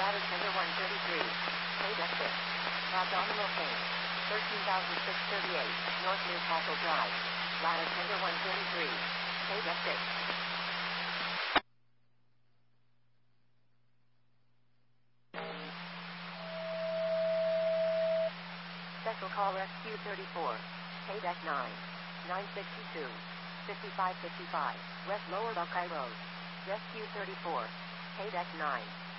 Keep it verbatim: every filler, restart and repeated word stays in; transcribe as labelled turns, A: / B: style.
A: Ladder tender one thirty-three. Pay deck six. Abdominal pain. thirteen thousand six hundred thirty-eight. North Newcastle Drive. Ladder tender one thirty-three. Pay deck six. Special call S Q thirty-four. Pay deck nine. nine sixty-two. fifty-five fifty-five. West Lower Buckeye Road. S Q thirty-four. Pay deck nine.